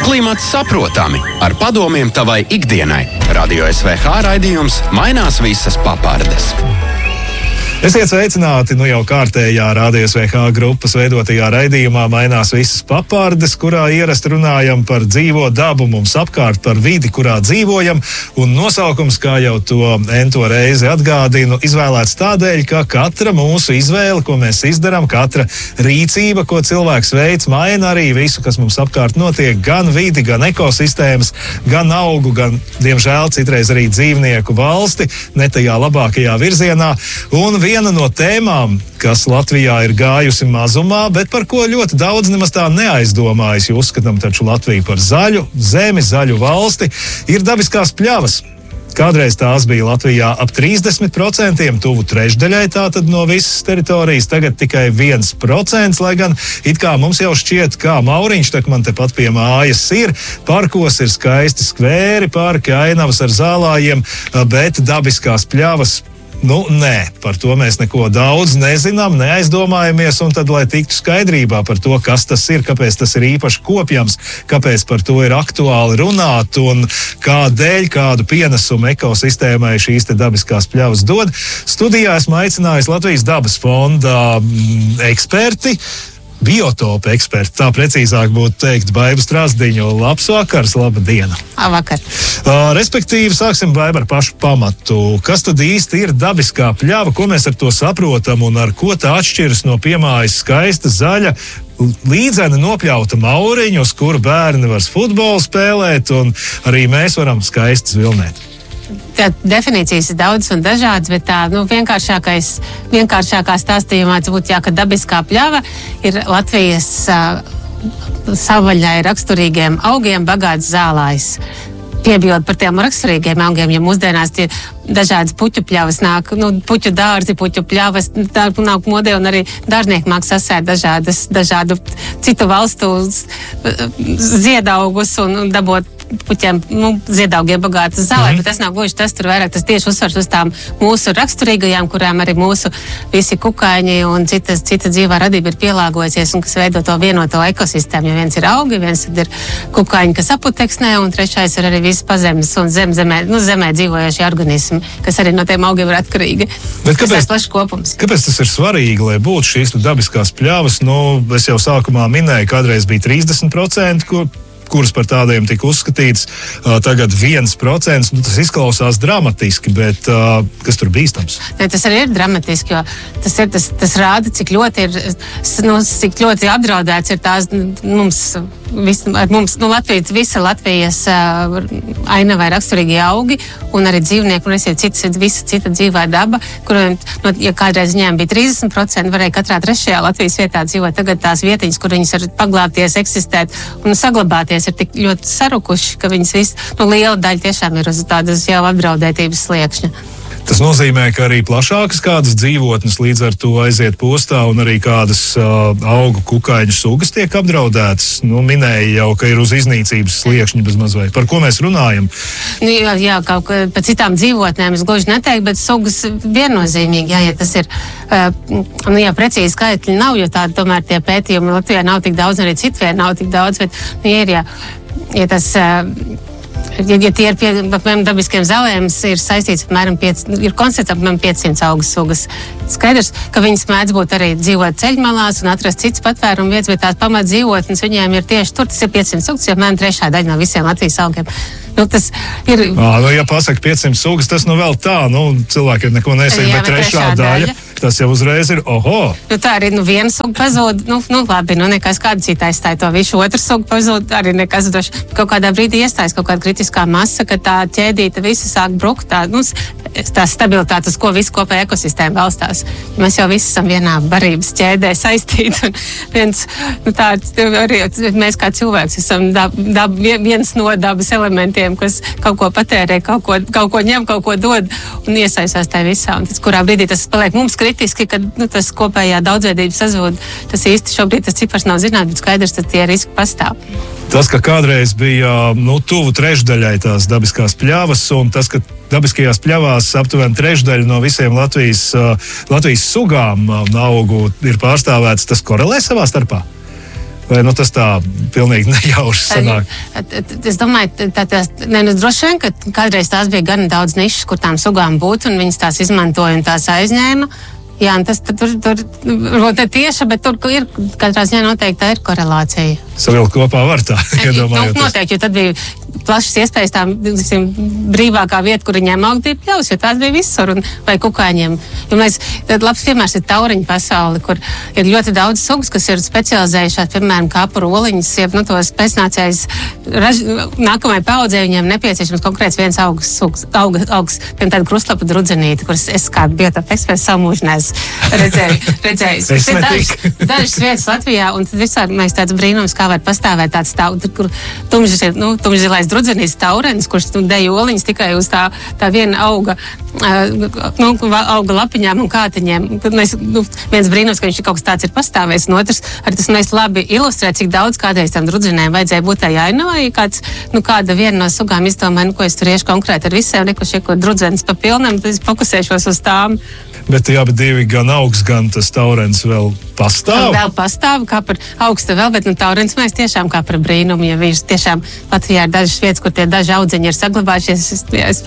Klimats saprotami ar padomiem tavai ikdienai. Radio SVH raidījums mainās visas papardes. Esiet sveicināti jau kārtējā Radio SVH grupas veidotajā raidījumā Mainās visas papardes, kurā ierasti runājam par dzīvo dabu mums apkārt, par vidi, kurā dzīvojam, un nosaukums, kā jau to ento reizi atgādinu, izvēlēts tādēļ, ka katra mūsu izvēle, ko mēs izdaram, katra rīcība, ko cilvēks veic, maina arī visu, kas mums apkārt notiek, gan vidi, gan ekosistēmas, gan augu, gan, diemžēl, citreiz arī dzīvnieku valsti, ne tajā labākajā virzienā, un viena no tēmām, kas Latvijā ir gājusi mazumā, bet par ko ļoti daudz nemaz tā neaizdomājas, jo uzskatām taču Latviju par zaļu zemi, zaļu valsti, ir dabiskās pļavas. Kādreiz tās bija Latvijā ap 30%, tuvu trešdaļai tātad no visas teritorijas, tagad tikai 1%, lai gan it kā mums jau šķiet, kā Mauriņš, tak man tepat pie mājas ir, parkos ir skaisti skvēri, parki, ainavas ar zālājiem, bet dabiskās pļavas, nē, par to mēs neko daudz nezinām, neaizdomājamies, un tad, lai tiktu skaidrībā par to, kas tas ir, kāpēc tas ir īpaši kopjams, kāpēc par to ir aktuāli runāt, un kādēļ, kādu pienesumu ekosistēmai šīs te dabiskās pļavas dod. Studijā esmu aicinājis Latvijas dabas fonda eksperti, biotopa eksperti, tā precīzāk būtu teikt, Baibu Strasdiņu. Labs vakars, laba diena. Labvakar. Respektīvi, sāksim, Baiba, ar pašu pamatu. Kas tad īsti ir dabiskā pļava, ko mēs ar to saprotam un ar ko tā atšķiras no piemājas skaista, zaļa, līdzena nopļauta mauriņa, uz kuru bērni var futbolu spēlēt, un arī mēs varam skaisti zvilnēt? Tā definīcijas ir daudz un dažādas, bet tā vienkāršākā stāstījumā būtu, ka dabiskā pļava ir Latvijas savvaļai raksturīgiem augiem bagāts zālājs. Piebildu par tiem raksturīgiem augiem, ja mūsdienās tie dažādas puķu pļavas nāk, puķu dārzi, puķu pļavas, nāk modē, un arī dārznieki māk sasēt dažādu citu valstu ziedaugus un dabot puķiem, ziedaugiem bagātas zālē, bet tas nav gluži tas, tur vairāk tas tieši uzsvars uz tām mūsu raksturīgajām, kurām arī mūsu visi kukaiņi un cita dzīvā radība ir pielāgojusies un kas veido to vienoto ekosistēmu. Ja viens ir augi, viens ir kukaiņi, kas aputeksnē, un trešais ir arī visi pazemes un zemē dzīvojošie organismi, kas arī no tiem augiem ir atkarīgi. Bet kāpēc, tas ir plašs kopums. Kāpēc tas ir svarīgi, lai būtu šīs dabiskās pļavas? Es jau sākumā minēju, kādreiz bija 30%, kuras par tādiem tika uzskatīts, tagad 1%. Tas izklausās dramatiski, bet kas tur bīstams? Ne, tas arī ir dramatiski, jo tas rāda, cik ļoti ir, cik ļoti apdraudēts ir tās visa Latvijas ainavai raksturīgie augi un arī dzīvnieki, un visa cita dzīvā daba, kuriem, ja kādreiz viņiem bija 30%, varēja katrā trešajā Latvijas vietā dzīvot. Tagad tās vietiņas, kur viņas var paglābties, eksistēt un saglabāties, ir tik ļoti sarukuši, ka viņas liela daļa tiešām ir uz tādas jau apdraudētības sliekšņa. Tas nozīmē, ka arī plašākas kādas dzīvotnes līdz ar to aiziet postā un arī kādas augu kukaiņu sugas tiek apdraudētas. Minēja jau, ka ir uz iznīcības sliekšņa bezmaz vai. Par ko mēs runājam? Jā, kaut kā par citām dzīvotnēm es gluži neteiktu, bet sugas viennozīmīgi, ja tas ir, precīzi skaitļi nav, jo tādi tomēr tie pētījumi Latvijā nav tik daudz, arī citvien nav tik daudz, bet, ja tas... Ja tie ir apmēram dabiskiem zālēm, ir saistīts ir konstatēts apmēram 500 augu sugas. Skaidrs, ka viņas mēdz būt arī dzīvot ceļmalās un atrast citas patvērumu vietas, bet tās pamat dzīvotnes viņiem ir tieši tur, tas ir 500 sugas, jo apmēram trešā daļa no visiem Latvijas augiem. Tas ir... ja pasaka 500 sugas, tas vēl tā, cilvēkiem neko nesaka, bet trešā daļa, tas jau uzreiz ir, oho! Tā arī, viena suga pazūd, labi, nekas kāda cita aizstāja to visu, otra suga pazūd, arī nekas doši. Kaut kādā brīdī iestājas kaut kāda kritiskā masa, ka tā ķēdīta visa sāk brukt, tā stabilitāte, uz ko visu kopēja ekosistēma balstās. Mēs jau visi esam vienā barības ķēdē saistīti, un arī mēs kā cilvēks esam viens no dabas elementiem, kas kaut ko patērē, kaut ko ņem, kaut ko dod un iesaistās tajā visā. Un tas, kurā brīdī tas paliek mums kritiski, kad tas kopējā daudzveidība sazūd, tas īsti šobrīd tas cipars nav zināts, bet skaidrs, ka tie riski pastāv. Tas, ka kādreiz bija tuvu trešdaļai tās dabiskās pļavas, un tas, ka dabiskajās pļavās aptuveni trešdaļa no visiem Latvijas sugām augu ir pārstāvēts, tas korelē savā starpā? Vai tas tā pilnīgi nejauši sanāk? Es domāju, droši vien, ka kādreiz tās bija gan daudz nišas, kur tām sugām būtu, un viņas tās izmantoja un tās aizņēma. Jā, un tas tur tieši, bet tur ir katrā ziņā noteikti tā ir korelācija. Savilkt kopā var tā, iedomājoties. Noteikti, jo tad bija plašas iespējas tām brīvākā vieta, kur viņiem aug, bija pļaus, jo tās bija visur, vai kukaiņiem. Jo mēs, tad labs piemērs ir tauriņu pasauli, kur ir ļoti daudz sugas, kas ir specializējušās, piemēram, kāpuru oliņas, jeb tos pēcnācējus nākamajai paudzei, viņiem nepieciešams konkrēts viens augs, piemēram, tāda krustlapa drudzenīte, kuras es kā biotopu eksperts savu mūžu redzēju. Dažas vietas Latvijā, un tad visādi mēs tāds brīnums, kā var pastāvēt tāds kur tumšzilais drudzenīts taurens, kurš deja oliņas tikai uz tā viena auga lapiņām un kātiņiem. Viens brīnums, ka viņš kaut kas tāds ir pastāvējis, un otrs, arī tas mēs labi ilustrē, cik daudz kādreiz tam drudzenēm vajadzēja būt tai ainavai, kāda viena no sugām izdomāja, ko es tur iešu konkrēti ar visiem, ko drudzenes pa pilnam, tad es fokusēšos uz tām. Bet jā, bet divi gan augs, gan tas taurens vēl pastāv? Vēl pastāv, kā par augstu vēl, bet taurens mēs tiešām kā par brīnumu, ja viņš tiešām Latvijā ir dažas vietas, kur tie daži audziņi ir saglabājušies.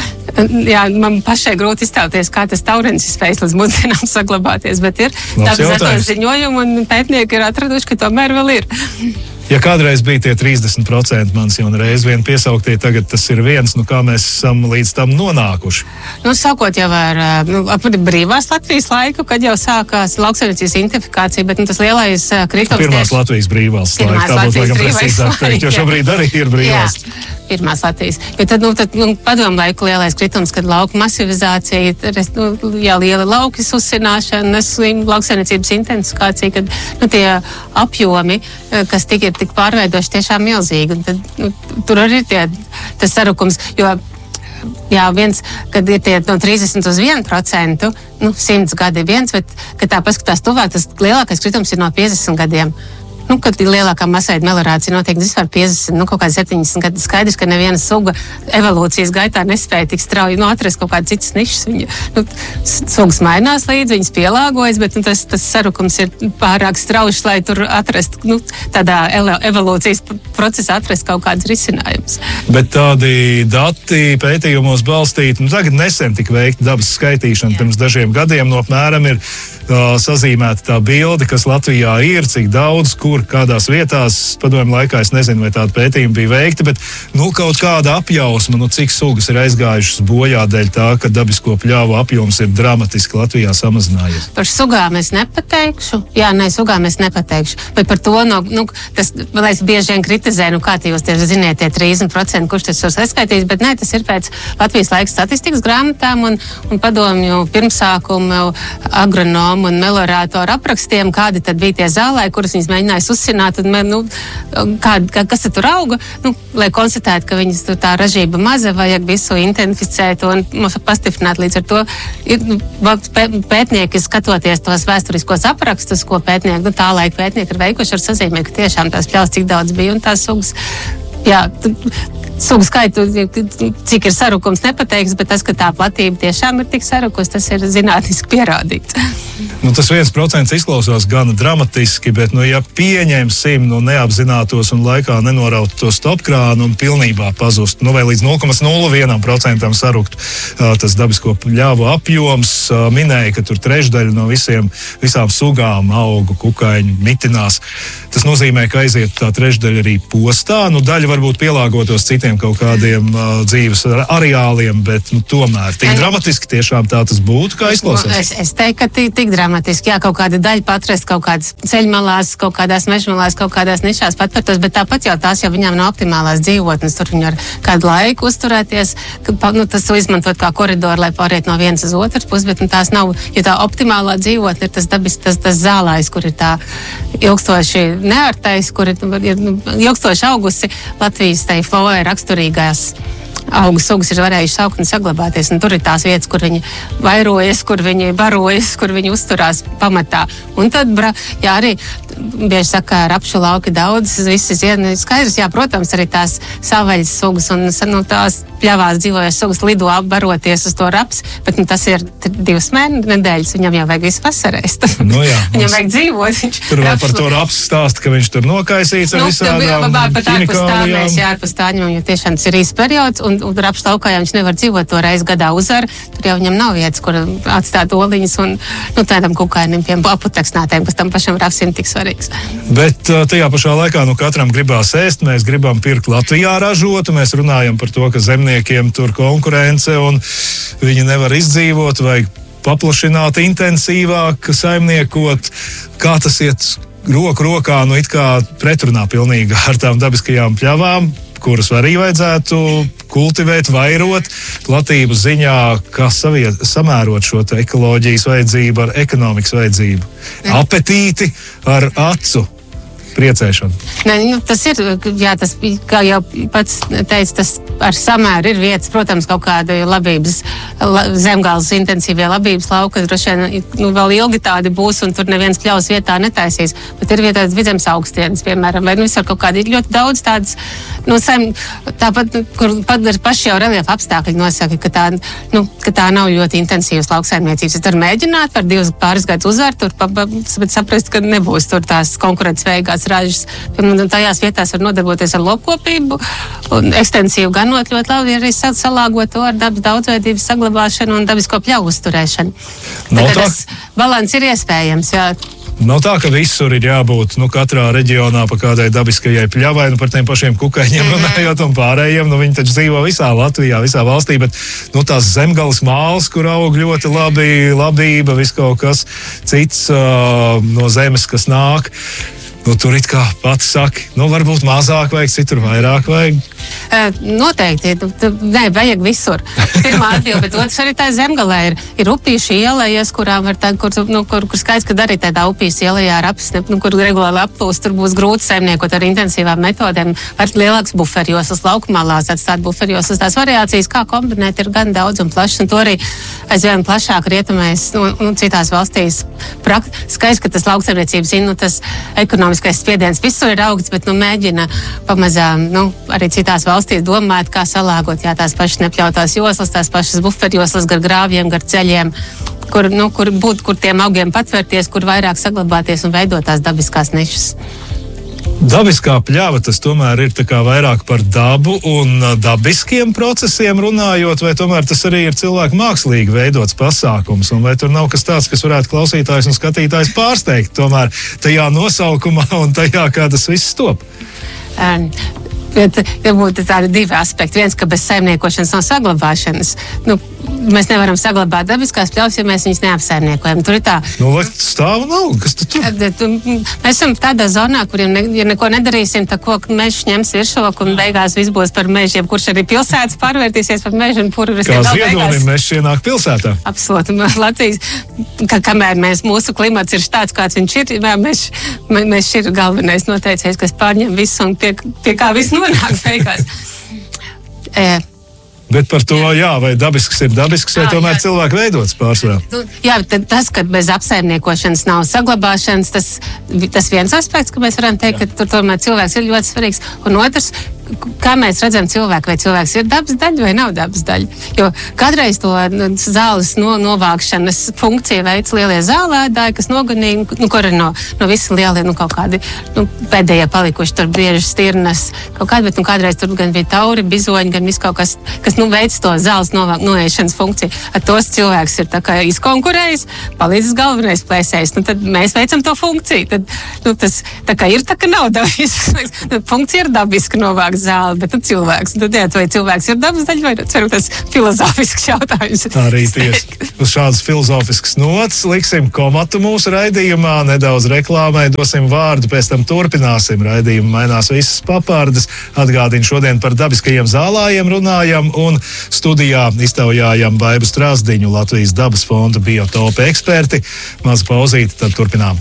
Man pašai grūti iztēloties, kā tas taurens ir spējis līdz mūsdienām saglabāties, bet ir tāpēc ziņojumi un pētnieki ir atraduši, ka tomēr vēl ir. Ja kādreiz bija tie 30% manis jau reiz vien piesauktie, tagad tas ir viens, kā mēs esam līdz tam nonākuši? Sākot jau ar brīvās Latvijas laiku, kad jau sākās lauksaimniecības identifikācija, bet tas lielais kritums... Pirmās Latvijas brīvās laika, tā būtu laikam precīzāk teikt, jo šobrīd arī ir brīvās. Jā. Pirmās Latvijas. Jo tad padomu laiku lielais kritums, kad lauku masivizācija, liela laukas uzsināšana, lauksaimniecības intensifikācija, kad tie apjomi, kas tik pārveidoši tiešām milzīgi. Un tad tur arī ir tas sarukums, jo kad ir tie no 30 uz 1%, 100 gadi viens, bet, kad tā paskatās tuvāk, tas lielākais kritums ir no 50 gadiem. Kad ir lielākā masveida melorācija notiek vispār 50, kaut kādi 70 gadi. Skaidrs, ka neviena suga evolūcijas gaitā nespēja tik strauji atrast kaut kādas citas nišas. Sugas mainās līdzi, viņas pielāgojas, bet tas sarukums ir pārāk strauji, lai tur atrastu, tādā evolūcijas procesā atrast kaut kādas risinājumus. Bet tādi dati pētījumos balstīti, tagad nesen tika veikta dabas skaitīšana, pirms dažiem gadiem apmēram ir sazīmēta tā bilde, kas Latvijā ir, cik daudz, kur, kādās vietās, padomju laikā es nezinu, vai tāda pētījuma bija veikta, bet kaut kāda apjausma, cik sugas ir aizgājušas bojā dēļ tā, ka dabisko pļāvu apjoms ir dramatiski Latvijā samazinājies. Par sugām es nepateikšu. Sugām es nepateikšu. Bet par to, tas, man liekas, bieži vien kritizē, kā jūs ziniet, tie 30%, kurš tas ir saskaitījis, bet nē, tas ir pēc Latvijas laika statistikas grāmatām un padomju pirmsākumu agronomu un melorātoru aprakstiem, kādi tad bija tie zālē, kuras viņas mēģināja uzsināt, un kas tur auga, lai konstatētu, ka viņas tā ražība maza, vajag visu identificēt un pastiprināt. Līdz ar to pētnieki, skatoties tos vēsturiskos aprakstus, ko pētnieki, tā laika pētnieki ir veikuši, ar sazīmē, ka tiešām tās pļaus cik daudz bija un tās sugas. Sugu skaitu, cik ir sarukums, nepateiks, bet tas, ka tā platība tiešām ir tik sarukus, tas ir zinātniski pierādīts. Tas 1% izklausās gan dramatiski, bet, ja pieņemsim neapzinātos un laikā nenorautu to stopkrānu un pilnībā pazust, vai līdz 0,01% saruktu tas dabisko pļāvu apjoms, minēja, ka tur trešdaļa no visām sugām augu, kukaiņu mitinās. Tas nozīmē, ka aiziet tā trešdaļa arī postā, daļa varbūt pielāgotos citiem kaut kādiem dzīves areāliem, bet tomēr tik dramatiski tiešām tā tas būtu, kā izklausās. Es teiktu, ka tik dramatiski, kaut kāda daļa patrast kaut kādas ceļmalās, kaut kādās mežmalās, kaut kādās nišās patvertos, bet tāpat tās jau viņām nav optimālās dzīvotnes, tur viņi var kādu laiku uzturēties, tas izmantot kā koridoru, lai pāriet no vienas uz otras puses, bet tās nav, jo tā optimālā dzīvotne ir tas zālājs, kur ir tā ilgstoši neārtais, kur ir ilgstoši augusi Latvijas tai florai raksturīgās augu sugas ir varējušas augt un saglabāties, un tur ir tās vietas, kur viņi vairojas, kur viņi barojas, kur viņi uzturās pamatā. Un tad, arī bieži saka, rapšu lauki daudz, visas skaidrs, protams, arī tās savvaļas sugas un tās pļavās dzīvojas sugas lido apbaroties uz to rapsi, bet tas ir 2 nedēļas, viņam jau vajag visu vasarēst. Viņam vajag dzīvot. Tur vēl par to rapsi stāsta, ka viņš tur nokaisīts ar visādām ķimikālijām. Ārpus tā ņemam, jo tiešām tas ir īsts periods, un rapsi laukā jau viņš nevar dzīvot to reizi gadā uzar, tur jau viņam nav vietas, kur atstāt oliņas un tādam kukainim, aputeksnātiem, kas tam pašam rapsim tik svarīgs. Bet tajā pašā laikā katram gribās ēst, mēs gribam pirkt Latvijā ražotu, mēs runājam par to, ka zemniekiem tur konkurence un viņi nevar izdzīvot, vajag paplašināt intensīvāk, saimniekot, kā tas iet roku rokā, it kā pretrunā pilnīgi ar tām dabiskajām pļavām, kuras arī vajadzētu kultivēt, vairot, platību ziņā, kā samērot šo ekoloģijas vajadzību ar ekonomikas vajadzību. Apetīti ar acu priecēšanu. Tas ir, tas, kā jau pats teica, tas ar samēru ir vietas, protams, kaut kāda labības, zemgāles intensīvie labības lauka, droši vien vēl ilgi tādi būs, un tur neviens pļaus vietā netaisīs, bet ir vietās vidzemes augstienes, piemēram, vai visur kaut kādi ļoti daudz tādas, tāpat, kur pat paši jau reliefa apstākļi nosaka, ka tā nav ļoti intensīvas lauksaimniecības. Es varu mēģināt par 2 gadus uzvērt, bet saprast, ka nebūs tur tās konkurētspējīgās ražas. Tajās vietās var nodarboties ar lopkopību un ekstensīvu ganot ļoti labi arī salāgot to ar dabas daudzveidības saglabāšanu un dabisko pļauju uzturēšanu. Tas balans ir iespējams, jā. Nav tā, ka visur ir jābūt katrā reģionā pa kādai dabiskajai pļavai, par tiem pašiem kukaiņiem runājot un pārējiem. Viņi taču dzīvo visā Latvijā, visā valstī, bet tās zemgales māls, kur aug ļoti labi, labība, viss kaut kas cits no zemes, kas nāk. Tur it kā pati saki, varbūt mazāk vajag, citur vairāk vajag. Noteikti. Nē, vajag visur. Pirmā atbilde, bet otrs arī tā zemgalē ir upīšu ielejas, kurām var tā, kur skaidrs, ka arī tādā upīšu ielejā ar kur regulāri applūst, tur būs grūti saimniekot ar intensīvām metodēm, ar lielāks buferjoslas laukumālās, atstāt buferjoslas. Tās variācijas, kā kombinēt, ir gan daudz un plašs, un to arī aizvien plašāk rietumēs, citās valstīs. Skaidrs, ka tas lauksaimniecības, tas ekonomiskais spiediens visur ir augsts, bet mēģina pamazām, arī citās valstīs domāt, kā salāgot, tās pašas nepļautās joslas, tās pašas buferjoslas gar grāvjiem, gar ceļiem, kur tiem augiem patvērties, kur vairāk saglabāties un veidot tās dabiskās nišas. Dabiskā pļava, tas tomēr ir tā kā vairāk par dabu un dabiskiem procesiem runājot, vai tomēr tas arī ir cilvēku mākslīgi veidots pasākums, un vai tur nav kas tāds, kas varētu klausītājs un skatītājs pārsteigt tomēr tajā nosaukumā un tajā, kā tas viss top? Ja būtu tādi 2 aspekti. Viens, ka bez saimniekošanas nav saglabāšanas. Mēs nevaram saglabāt dabiskās pļavas, ja mēs viņas neapsaimniekojam. Tur ir tā. Stāv nav. Kas tu tur? Mēs esam tādā zonā, kur, ja neko nedarīsim, tad koku mežs ņems virsroku un beigās viss būs par mežu. Kurš arī pilsētas pārvērtīsies par mežu un purvis. Kā Ziedonim mežs ienāk pilsētā. Absolūti. Latvijas, kamēr mūsu klimats ir tāds, kāds viņš ir, mežs ir galvenais noteicējs, kas pārņem visu un pie kā viss nonāk beigās. Bet par to, vai dabisks ir dabisks, vai tomēr cilvēku veidots pārsvarā? Tas, ka bez apsaimniekošanas nav saglabāšanas, tas viens aspekts, ka mēs varam teikt, ka tur tomēr cilvēks ir ļoti svarīgs. Un otrs, kā mēs redzam cilvēku, vai cilvēks ir dabas daļa vai nav dabas daļa. Jo kādreiz to zāles novākšanas funkciju veids lielie zālēdāji, kas noganīja, kur ir no visi lielie, kaut kādi pēdējie palikuši tur brieži stirnas, kaut kādi, bet kādreiz tur gan bija tauri, bizoņi, gan viss kaut kas veids to zāles noēšanas funkciju. Ar tos cilvēks ir tā kā izkonkurējis, palīdzis galvenais plēsējs. Tad mēs veicam to funkciju. Tad tas tā kā ir, tā kā nav dabisks. Funkcija ir dabiska novākt zāli, bet cilvēks. Vai cilvēks ir dabas daļa, vai tas filozofisks jautājums? Arī tieši. Uz šādas filozofiskas nots liksim komatu mūsu raidījumā, nedaudz reklāmai, dosim vārdu, pēc tam turpināsim raidījumu. Mainās visas papārdes. Atgādinu, šodien par dabiskajiem zālājiem runājam un studijā iztaujājam Baibu Strasdiņu, Latvijas dabas fonda biotopa eksperti. Maza pauzīte, tad turpinām.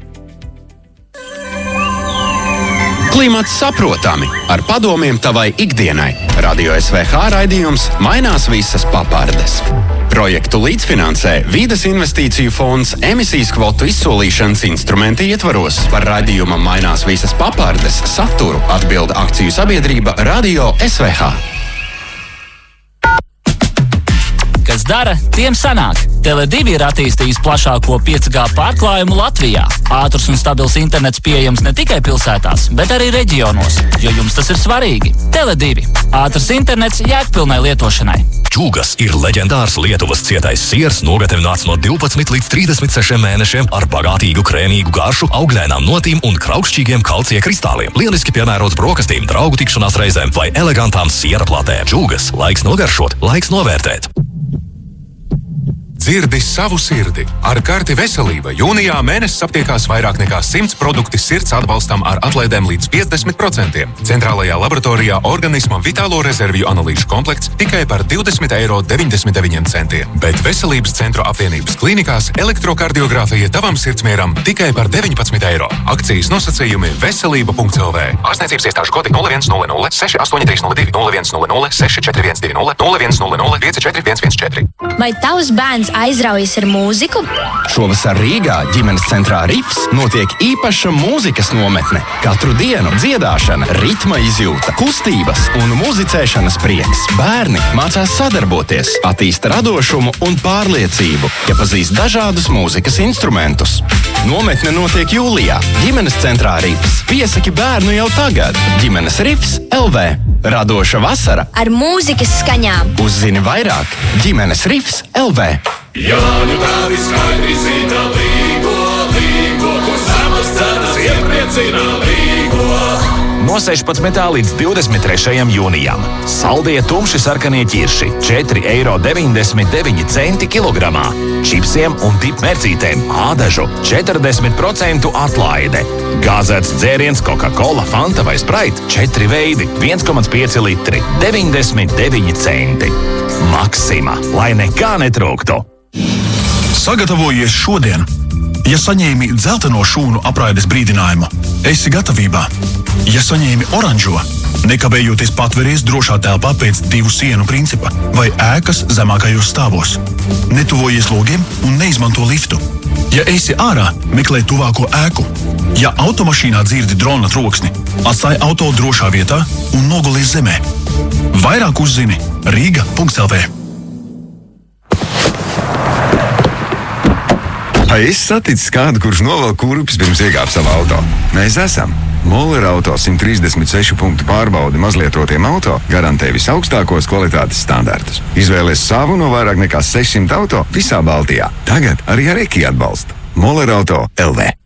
Klimats saprotami ar padomiem tavai ikdienai. Radio SVH raidījums Mainās visas papārdes. Projektu līdzfinansē Vides investīciju fonds emisijas kvotu izsolīšanas instrumenti ietvaros. Par raidījuma Mainās visas papārdes saturu atbilda akciju sabiedrība Radio SVH. dara, tiem sanāk. Tele2 ir attīstījis plašāko 5G pārklājumu Latvijā. Ātrs un stabils internets pieejams ne tikai pilsētās, bet arī reģionos, jo jums tas ir svarīgi. Tele2 – ātrs internets jēgpilnai lietošanai. Čūgas ir leģendārs Lietuvas cietais siers, nogatavināts no 12 līdz 36 mēnešiem ar bagātīgu krēmīgu garšu, augļainām notīm un kraukšķīgiem kalcija kristāliem. Lieliski piemērots brokastīm, draugu tikšanās reizēm vai elegantām siera platēm. Čūgas, laiks nogaršot, laiks novērtēt. Dzirdi savu sirdi. Ar karti Veselība jūnijā mēnesis aptiekās vairāk nekā 100 produkti sirds atbalstam ar atlaidēm līdz 50%. Centrālajā laboratorijā organisma vitālo rezervju analīžu komplekts tikai par 20,99 €. Bet Veselības centru apvienības klīnikās elektrokardiogrāfija tavam sirdsmieram tikai par 19 €. Akcijas nosacījumi veselība.lv. Ārstniecības iestāžu kodi 0100 6830 0100 6412 0100 54114. Vai tavs bērns aizraujas ar mūziku? Šovasar Rīgā ģimenes centrā Rifs notiek īpaša mūzikas nometne. Katru dienu dziedāšana, ritma izjūta, kustības un muzicēšanas prieks. Bērni mācās sadarboties, attīsta radošumu un pārliecību, iepazīst dažādus mūzikas instrumentus. Nometne notiek jūlijā. Ģimenes centrā Rifs. Piesaki bērnu jau tagad. Ģimenes Rifs LV. Radoša vasara ar mūzikas skaņām. Uzzini vairāk ģimenes Rifs LV. Jāņu tādi skaidri zina līgo, ko zemes cenas iepriecina līgo. No 16. līdz 23. jūnijam. Saldie tumši sarkanie ķirši 4,99 € kilogramā. Čipsiem un tipmērcītēm ādažu 40% atlaide. Gāzēts dzēriens Coca-Cola, Fanta vai Sprite 4 veidi 1,5 litri 99 centi. Maksima, lai nekā netrūktu. Sagatavojies šodien! Ja saņēmi dzelteno šūnu apraides brīdinājumu, esi gatavībā. Ja saņēmi oranžo, nekavējoties patveries drošā telpā pēc 2 sienu principa vai ēkas zemākajos stāvos. Netuvojies logiem un neizmanto liftu. Ja esi ārā, meklē tuvāko ēku. Ja automašīnā dzirdi drona troksni, atstāj auto drošā vietā un nogulies zemē. Vairāk uzzini Rīga.lv. Vai esi saticis kādu, kurš novelk kurpes pirms iekāp savā auto? Mēs esam. Moller Auto 136 punktu pārbaudi mazlietotiem auto garantē visaugstākos kvalitātes standartus. Izvēlies savu no vairāk nekā 600 auto visā Baltijā. Tagad arī ar Eki atbalstu. Moller Auto LV.